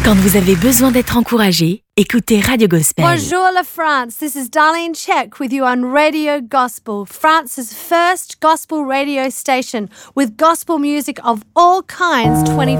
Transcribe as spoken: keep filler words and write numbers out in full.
Quand vous avez besoin d'être encouragé, écoutez Radio Gospel. Bonjour la France, this is Darlene Check with you on Radio Gospel, France's first gospel radio station with gospel music of all kinds twenty